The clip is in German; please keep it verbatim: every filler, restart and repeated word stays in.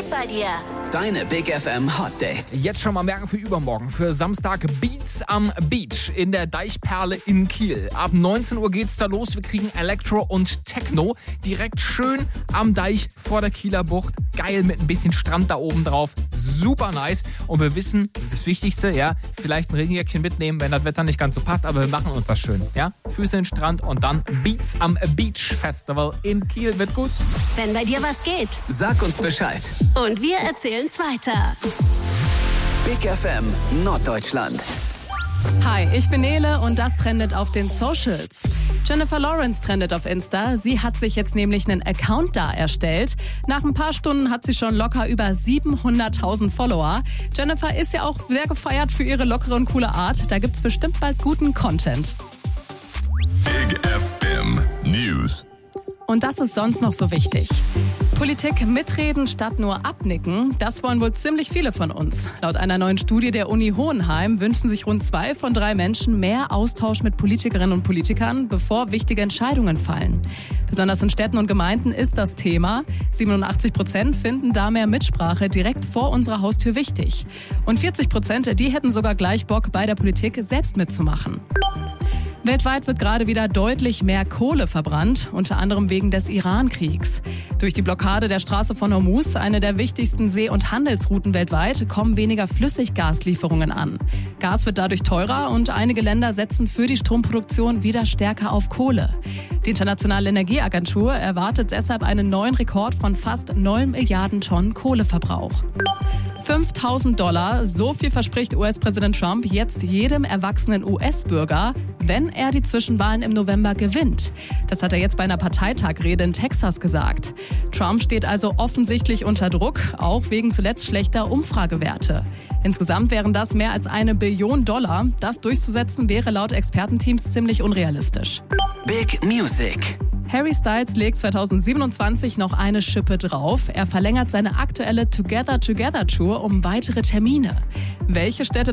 geht bei dir? Deine Big F M Hot Dates. Jetzt schon mal merken für übermorgen, für Samstag Beats am Beach in der Deichperle in Kiel. Ab neunzehn Uhr geht's da los. Wir kriegen Elektro und Techno direkt schön am Deich vor der Kieler Bucht. Geil mit ein bisschen Strand da oben drauf. Super nice. Und wir wissen, das Wichtigste, ja, vielleicht ein Regenjäckchen mitnehmen, wenn das Wetter nicht ganz so passt, aber wir machen uns das schön, ja? Füße in den Strand und dann Beats am Beach Festival in Kiel wird gut. Wenn bei dir was geht. Sag uns Bescheid. Und wir erzählen's weiter. Big F M Norddeutschland. Hi, ich bin Nele und das trendet auf den Socials. Jennifer Lawrence trendet auf Insta. Sie hat sich jetzt nämlich einen Account da erstellt. Nach ein paar Stunden hat sie schon locker über siebenhunderttausend Follower. Jennifer ist ja auch sehr gefeiert für ihre lockere und coole Art. Da gibt's bestimmt bald guten Content. Big F M News. Und das ist sonst noch so wichtig. Politik mitreden statt nur abnicken, das wollen wohl ziemlich viele von uns. Laut einer neuen Studie der Uni Hohenheim wünschen sich rund zwei von drei Menschen mehr Austausch mit Politikerinnen und Politikern, bevor wichtige Entscheidungen fallen. Besonders in Städten und Gemeinden ist das Thema. siebenundachtzig Prozent finden da mehr Mitsprache direkt vor unserer Haustür wichtig. Und vierzig Prozent, die hätten sogar gleich Bock, bei der Politik selbst mitzumachen. Weltweit wird gerade wieder deutlich mehr Kohle verbrannt, unter anderem wegen des Iran-Kriegs. Durch die Blockade der Straße von Hormuz, eine der wichtigsten See- und Handelsrouten weltweit, kommen weniger Flüssiggaslieferungen an. Gas wird dadurch teurer und einige Länder setzen für die Stromproduktion wieder stärker auf Kohle. Die Internationale Energieagentur erwartet deshalb einen neuen Rekord von fast neun Milliarden Tonnen Kohleverbrauch. fünftausend Dollar, so viel verspricht U S-Präsident Trump jetzt jedem erwachsenen U S-Bürger, wenn er die Zwischenwahlen im November gewinnt. Das hat er jetzt bei einer Parteitagrede in Texas gesagt. Trump steht also offensichtlich unter Druck, auch wegen zuletzt schlechter Umfragewerte. Insgesamt wären das mehr als eine Billion Dollar. Das durchzusetzen wäre laut Expertenteams ziemlich unrealistisch. Big Music. Harry Styles legt zweitausendsiebenundzwanzig noch eine Schippe drauf. Er verlängert seine aktuelle Together Together Tour um weitere Termine. Welche Städte